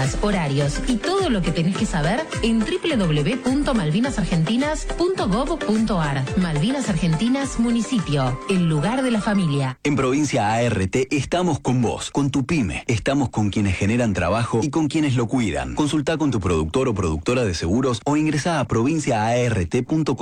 fechas, horarios y todo lo que tenés que saber en www.malvinasargentinas.gov.ar. Malvinas Argentinas Municipio, el lugar de la familia. En Provincia ART estamos con vos, con tu pyme. Estamos con quienes generan trabajo y con quienes lo cuidan. Consulta con tu productor o productora de seguros o ingresa a provinciaart.com.